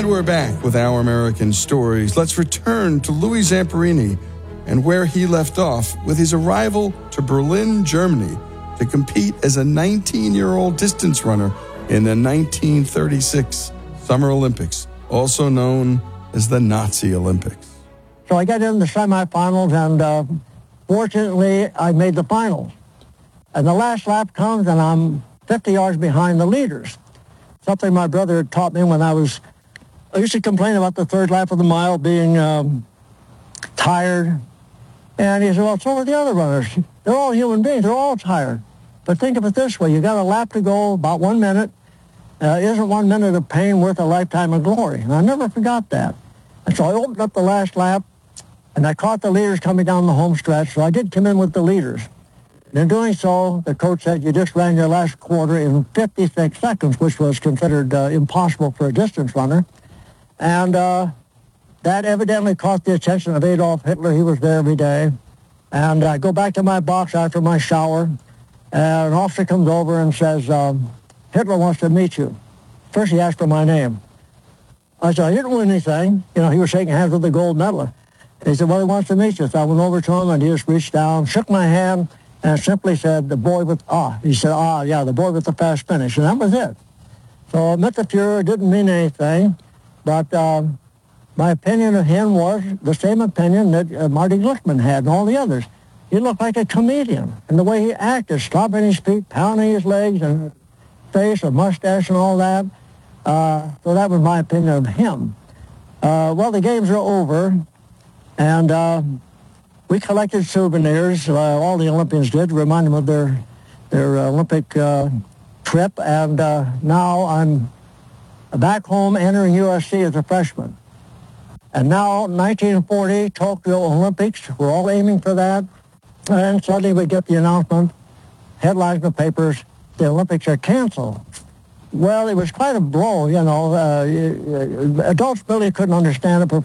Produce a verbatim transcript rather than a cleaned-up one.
we're back with Our American Stories. Let's return to Louis Zamperini and where he left off with his arrival to Berlin, Germany, to compete as a nineteen-year-old distance runner in the nineteen thirty-six Summer Olympics, also known as the Nazi Olympics. So I got in the semifinals, and uh, fortunately, I made the finals. And the last lap comes, and I'm fifty yards behind the leaders. Something my brother had taught me when I was, I used to complain about the third lap of the mile being um, tired. And he said, well, so are the other runners. They're all human beings. They're all tired. But think of it this way. You got a lap to go, about one minute. Uh, isn't one minute of pain worth a lifetime of glory? And I never forgot that. And so I opened up the last lap, and I caught the leaders coming down the home stretch. So I did come in with the leaders. And in doing so, the coach said, you just ran your last quarter in fifty-six seconds, which was considered uh, impossible for a distance runner. And uh, that evidently caught the attention of Adolf Hitler. He was there every day. And I go back to my box after my shower, and an officer comes over and says, um, Hitler wants to meet you. First, he asked for my name. I said, I didn't win anything. You know, he was shaking hands with the gold medal. He said, well, he wants to meet you. So I went over to him, and he just reached down, shook my hand, and simply said, the boy with, ah. He said, ah, yeah, the boy with the fast finish. And that was it. So Mit der Fuhrer didn't mean anything, but um, my opinion of him was the same opinion that uh, Marty Glickman had and all the others. He looked like a comedian. And the way he acted, stomping his feet, pounding his legs and face, a mustache and all that. Uh, so that was my opinion of him. Uh, well, the games are over, and uh, we collected souvenirs, uh, all the Olympians did, to remind them of their, their uh, Olympic uh, trip. And uh, now I'm back home entering U S C as a freshman. And now, nineteen forty, Tokyo Olympics, we're all aiming for that. And suddenly we get the announcement, headlines in the papers, the Olympics are canceled. Well, it was quite a blow, you know. Uh, adults really couldn't understand it, but